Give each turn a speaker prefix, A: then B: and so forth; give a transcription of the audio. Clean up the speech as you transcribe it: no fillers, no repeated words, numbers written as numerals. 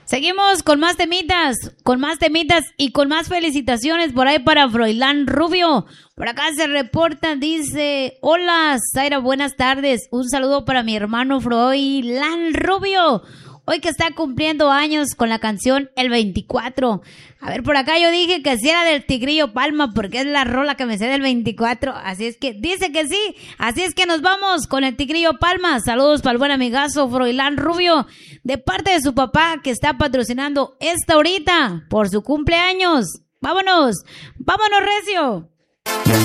A: Seguimos con más temitas y con más felicitaciones por ahí para Froilán Rubio. Por acá se reporta, dice: hola Zaira, buenas tardes. Un saludo para mi hermano Froilán Rubio, hoy que está cumpliendo años, con la canción El 24. A ver, por acá yo dije que si era del Tigrillo Palma, porque es la rola que me sé del 24. Así es que dice que sí. Así es que nos vamos con el Tigrillo Palma. Saludos para el buen amigazo Froilán Rubio, de parte de su papá, que está patrocinando esta horita por su cumpleaños. Vámonos, vámonos recio.